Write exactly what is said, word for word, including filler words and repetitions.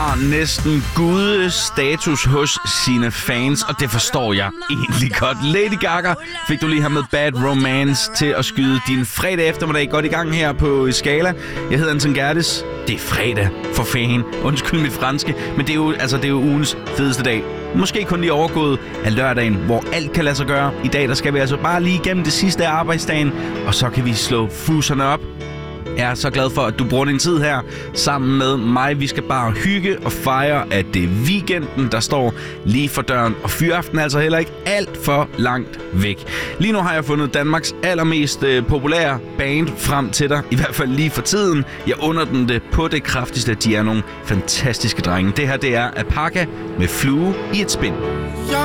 har næsten gudestatus hos sine fans, og det forstår jeg egentlig godt. Lady Gaga fik du lige her med Bad Romance til at skyde din fredag eftermiddag godt i gang her på Skala. Jeg hedder Anton Gerdes. Det er fredag, for fanden. Undskyld mit franske, men det er jo, altså, det er jo ugens fedeste dag. Måske kun lige overgået af lørdagen, hvor alt kan lade sig gøre. I dag der skal vi altså bare lige igennem det sidste af arbejdsdagen, og så kan vi slå fuserne op. Jeg er så glad for, at du bruger din tid her sammen med mig. Vi skal bare hygge og fejre, at det er weekenden, der står lige for døren. Og fyraften er altså heller ikke alt for langt væk. Lige nu har jeg fundet Danmarks allermest øh, populære band frem til dig. I hvert fald lige for tiden. Jeg under den det på det kraftigste. De er nogle fantastiske drenge. Det her det er Apaka med Flue i et spind.